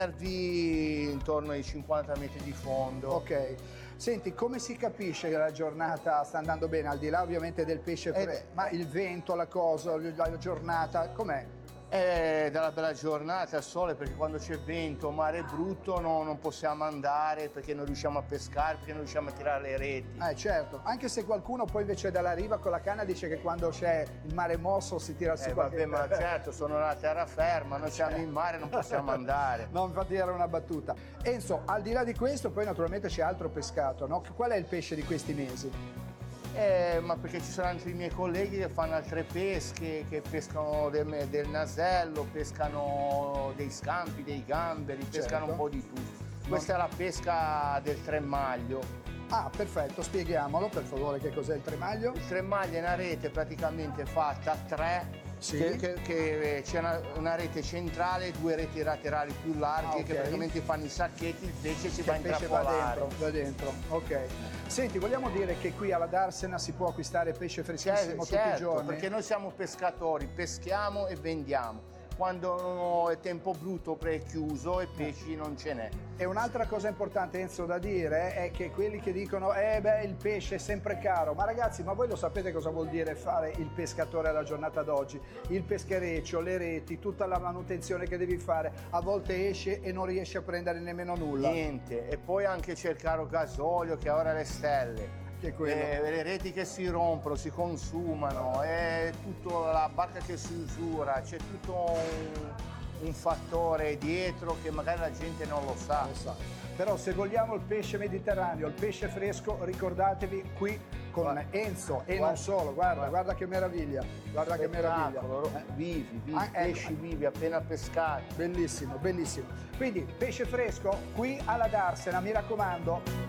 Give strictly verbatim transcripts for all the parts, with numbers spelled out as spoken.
servi intorno ai cinquanta metri di fondo. Ok. Senti, come si capisce che la giornata sta andando bene, al di là ovviamente del pesce fresco, Eh, ma il vento, la cosa, la giornata, com'è? È dalla bella giornata, il sole, perché quando c'è vento, mare brutto, no, non possiamo andare perché non riusciamo a pescare, perché non riusciamo a tirare le reti. Eh certo, anche se qualcuno poi invece dalla riva con la canna dice che quando c'è il mare mosso si tira su Eh, qualche... vabbè, ma certo, sono una terraferma, noi siamo in mare, non possiamo andare. No, infatti era una battuta. Enzo, al di là di questo, poi naturalmente c'è altro pescato, no? Qual è il pesce di questi mesi? Eh, ma perché ci sono anche i miei colleghi che fanno altre pesche, che pescano del, del nasello, pescano dei scampi, dei gamberi, pescano Certo. un po' di tutto. Questa è la pesca del tremaglio. Ah, perfetto, spieghiamolo per favore che cos'è il tremaglio. Il tremaglio è una rete praticamente fatta a tre, Sì. che, che- che c'è una, una rete centrale e due reti laterali più larghe, Ah, ok. che praticamente fanno i sacchetti, il pesce si Che va a il pesce va intrappolare. dentro, va dentro, ok. Senti, vogliamo dire che qui alla Darsena si può acquistare pesce freschissimo tutti i Certo, giorni? perché noi siamo pescatori, peschiamo e vendiamo. Quando è tempo brutto è chiuso e pesci non ce n'è. E un'altra cosa importante, Enzo, da dire è che quelli che dicono eh beh il pesce è sempre caro, ma ragazzi, ma voi lo sapete cosa vuol dire fare il pescatore alla giornata d'oggi? Il peschereccio, le reti, tutta la manutenzione che devi fare, a volte esce e non riesci a prendere nemmeno nulla. Niente, e poi anche c'è il caro gasolio che ora le stelle. Che è quello. Eh, le reti che si rompono, si consumano, è tutta la barca che si usura, c'è tutto un, un fattore dietro che magari la gente non lo sa. Lo sa. Però se vogliamo il pesce mediterraneo, il pesce fresco, ricordatevi qui con Guarda. Enzo e Guarda. non solo, guarda, Guarda. guarda che meraviglia, guarda che meraviglia. Spettacolo, Eh, vivi, vivi, Ah, ecco. pesci vivi, appena pescati. Bellissimo, bellissimo. Quindi pesce fresco qui alla Darsena, mi raccomando.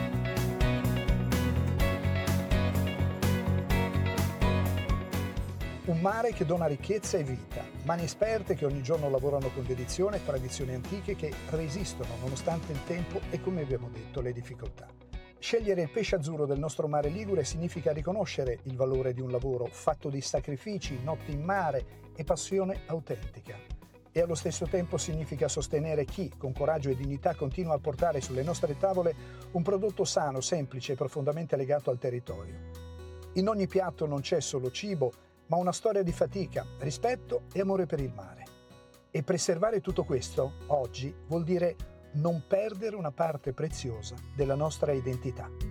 Un mare che dona ricchezza e vita, mani esperte che ogni giorno lavorano con dedizione, tradizioni antiche che resistono nonostante il tempo e, come abbiamo detto, le difficoltà. Scegliere il pesce azzurro del nostro mare ligure significa riconoscere il valore di un lavoro fatto di sacrifici, notti in mare e passione autentica. E allo stesso tempo significa sostenere chi, con coraggio e dignità, continua a portare sulle nostre tavole un prodotto sano, semplice e profondamente legato al territorio. In ogni piatto non c'è solo cibo, ma una storia di fatica, rispetto e amore per il mare. E preservare tutto questo, oggi, vuol dire non perdere una parte preziosa della nostra identità.